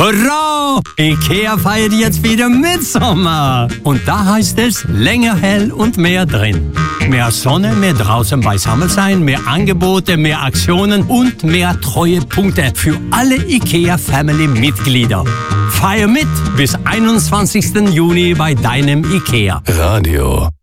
Hurra! IKEA feiert jetzt wieder Mitsommer. Und da heißt es länger hell und mehr drin. Mehr Sonne, mehr draußen beisammen sein, mehr Angebote, mehr Aktionen und mehr Treuepunkte für alle IKEA-Family-Mitglieder. Feier mit bis 21. Juni bei deinem IKEA. Radio